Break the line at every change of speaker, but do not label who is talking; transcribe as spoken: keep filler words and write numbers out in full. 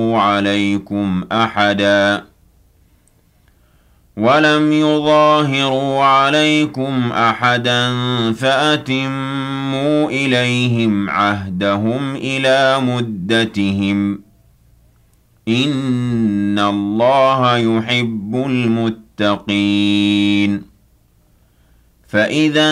يظاهروا عليكم أحدا ولم يظاهروا عليكم أحدا فأتموا إليهم عهدهم إلى مدتهم إن الله يحب المتقين فإذا